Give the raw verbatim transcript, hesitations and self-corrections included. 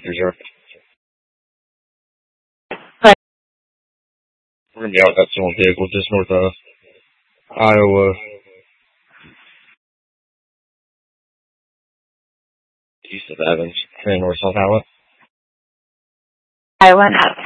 three zero. Hi. We're going to be out with that stolen vehicle just north of Iowa. East of Evans. And north South Iowa. Iowa.